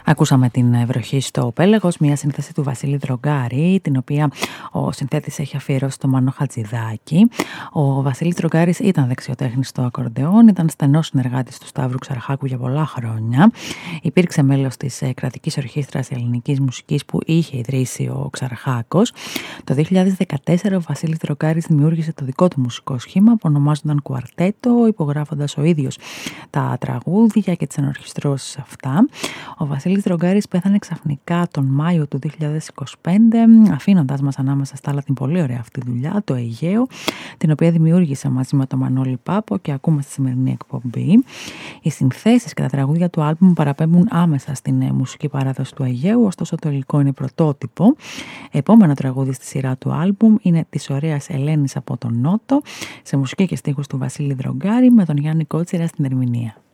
Ακούσαμε την βροχή στο Πέλαγος, μια σύνθεση του Βασίλη Δρογκάρη, την οποία ο συνθέτης έχει αφιερώσει στο Μάνο Χατζηδάκη. Ο Βασίλης Δρογκάρης ήταν δεξιοτέχνης στο ακορντεόν, ήταν στενός συνεργάτης του Σταύρου Ξαρχάκου για πολλά χρόνια. Υπήρξε μέλος της κρατικής ορχήστρας ελληνικής μουσικής που είχε ιδρύσει ο Ξαρχάκος. Το 2014 ο Βασίλης Δρογκάρης δημιούργησε το δικό του μουσικό σχήμα που ονομάζονταν Κουαρτέτο, υπογράφοντας ο ίδιος τα τραγούδια και τις ενορχιστρώσεις αυτά. Ο Βασίλης Δρογκάρης πέθανε ξαφνικά τον Μάιο του 2025, αφήνοντας μας ανάμεσα στα άλλα την πολύ ωραία αυτή δουλειά, το Αιγαίο, την οποία δημιούργησε μαζί με τον Μανώλη Πάπο και ακούμε στη σημερινή εκπομπή. Οι συνθέσεις και τα τραγούδια του άλμπουμ παραπέμπουν άμεσα στην μουσική παράδοση του Αιγαίου, ωστόσο το υλικό είναι πρωτότυπο. Επόμενο τραγούδι στη σειρά του άλμπουμ είναι της ωραίας Ελένης από τον Νότο, σε μουσική και στίχους του Βασίλη Δρογκάρη, με τον Γιάννη Κότσιρα στην ερμηνεία.